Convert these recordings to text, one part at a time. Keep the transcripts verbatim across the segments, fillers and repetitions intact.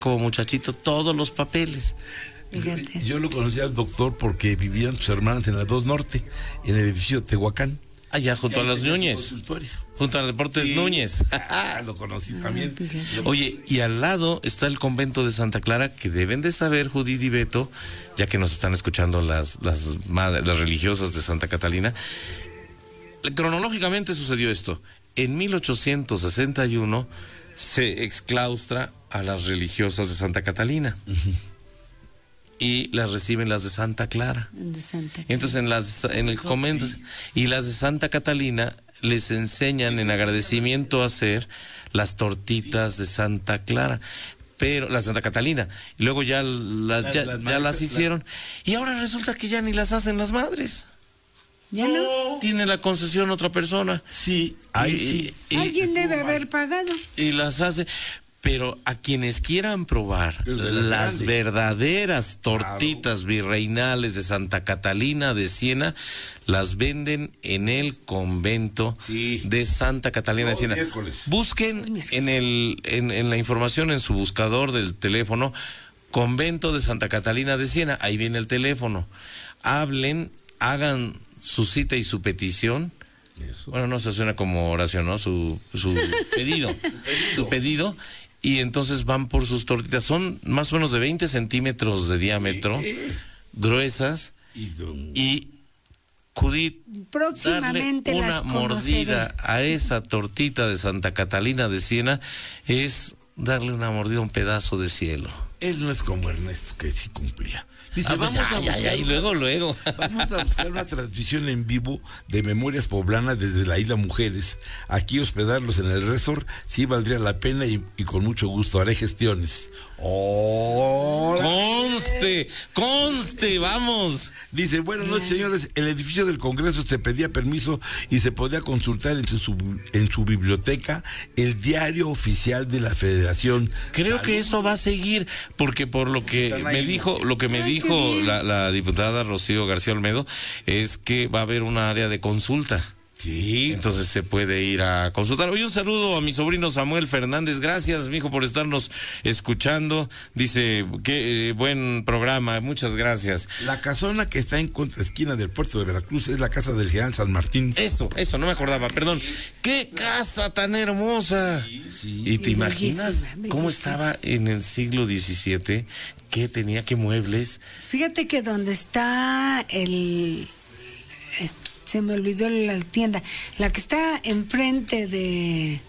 como muchachito todos los papeles. Fíjate. Yo lo conocí al doctor porque vivían sus hermanas en la dos Norte, en el edificio Tehuacán. Allá junto a los Núñez. Junto a Deportes sí. Núñez. Ah, lo conocí también. Oye, y al lado está el convento de Santa Clara, que deben de saber, Judith y Beto, ya que nos están escuchando las, las, madres, las religiosas de Santa Catalina. Cronológicamente sucedió esto. En mil ochocientos sesenta y uno se exclaustra a las religiosas de Santa Catalina. Uh-huh. Y las reciben las de Santa Clara. De Santa Clara. Entonces en las en el convento sí. Y las de Santa Catalina les enseñan en agradecimiento a hacer las tortitas de Santa Clara, pero las de Santa Catalina, y luego ya las, las, ya, las, ya las hicieron, la... y ahora resulta que ya ni las hacen las madres. ¿Ya no? Tiene la concesión otra persona. Sí, ahí sí. Y, Alguien debe haber pagado. Y las hace. Pero a quienes quieran probar las grandes. verdaderas tortitas claro. virreinales de Santa Catalina de Siena, las venden en el convento sí. de Santa Catalina Todo de Siena. Miércoles. Busquen en el en, en la información en su buscador del teléfono, convento de Santa Catalina de Siena, ahí viene el teléfono. Hablen, hagan su cita y su petición. Eso. Bueno, no se suena como oración, ¿no? Su, su pedido. Su pedido. Y entonces van por sus tortitas. Son más o menos de veinte centímetros de diámetro, sí. gruesas. Y Judith, próximamente darle las una mordida a esa tortita de Santa Catalina de Siena es darle una mordida a un pedazo de cielo. Él no es como Ernesto, que sí cumplía. Dice, ah, pues vamos ya, a ya, ya, y luego, luego. Vamos a buscar una transmisión en vivo de Memorias Poblanas desde la Isla Mujeres. Aquí hospedarlos en el resort, sí valdría la pena y, y con mucho gusto haré gestiones. ¡Oh! ¡Conste! ¡Conste! ¡Vamos! Dice, buenas noches, señores. El edificio del Congreso se pedía permiso y se podía consultar en su, en su biblioteca el diario oficial de la Federación. Creo Salud. que eso va a seguir, porque por lo que me dijo, lo que me dijo la, la diputada Rocío García Olmedo, es que va a haber un área de consulta. Sí. Entonces se puede ir a consultar. Hoy un saludo a mi sobrino Samuel Fernández. Gracias, mijo, por estarnos escuchando. Dice, qué eh, buen programa, muchas gracias. La casona que está en contraesquina del puerto de Veracruz es la casa del general San Martín. Eso, eso, no me acordaba, perdón. ¡Qué casa tan hermosa! Sí, sí. ¿Y te y imaginas bellísima, cómo bellísima. Estaba en el siglo diecisiete? ¿Qué tenía? ¿Qué muebles? Fíjate que donde está el... Este, se me olvidó la tienda, la que está enfrente de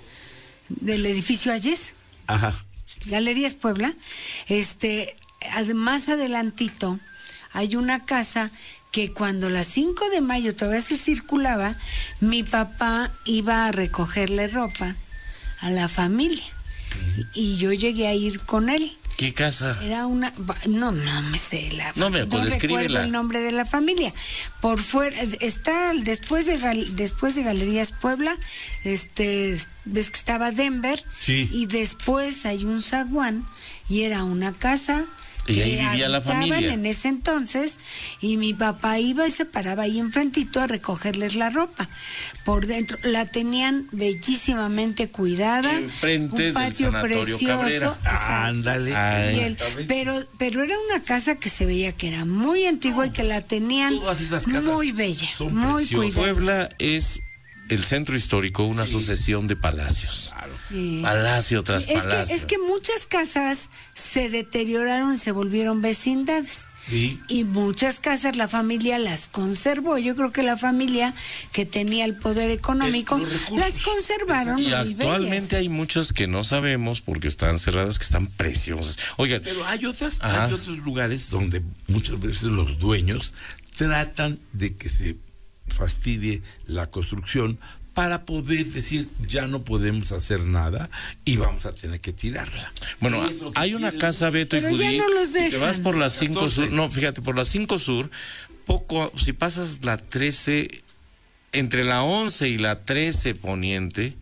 del edificio Ayes. Ajá. Galerías Puebla. Este, más adelantito hay una casa que cuando las cinco de mayo todavía se circulaba, mi papá iba a recogerle ropa a la familia. Uh-huh. Y yo llegué a ir con él. ¿Qué casa? Era una, no, no me sé la, no me no recuerdo el nombre de la familia. Por fuera está después de después de Galerías Puebla, este, ves que estaba Denver, sí. Y después hay un zaguán y era una casa. Y ahí vivía la familia. En ese entonces, y mi papá iba y se paraba ahí enfrentito a recogerles la ropa. Por dentro la tenían bellísimamente cuidada. Enfrente un patio del Sanatorio precioso. Cabrera. Ándale. Él, pero, pero era una casa que se veía que era muy antigua, no, y que la tenían muy bella, muy cuidada. Puebla es el centro histórico, una sí. sucesión de palacios. Claro. Sí. Palacio tras sí, es palacio. Que, es que muchas casas se deterioraron, se volvieron vecindades. Sí. Y muchas casas la familia las conservó. Yo creo que la familia que tenía el poder económico el, las conservaron. Y actualmente bellas. Hay muchas que no sabemos porque están cerradas, que están preciosas. Oigan, pero hay otras, Ajá. hay otros lugares donde muchas veces los dueños tratan de que se fastidie la construcción para poder decir ya no podemos hacer nada y vamos a tener que tirarla. Bueno, hay una casa, Beto y Judith, no te vas por las cinco sur, no, fíjate, por las cinco sur, poco, si pasas la trece, entre la once y la trece poniente,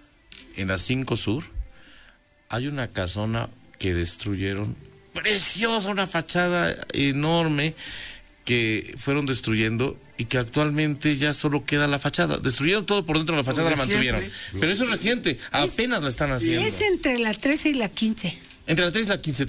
en la cinco sur, hay una casona que destruyeron, preciosa, una fachada enorme, que fueron destruyendo y que actualmente ya solo queda la fachada. Destruyeron todo por dentro de la fachada, la mantuvieron. Pero eso es reciente, apenas la están haciendo. Es entre la trece y la quince. Entre la trece y la quince.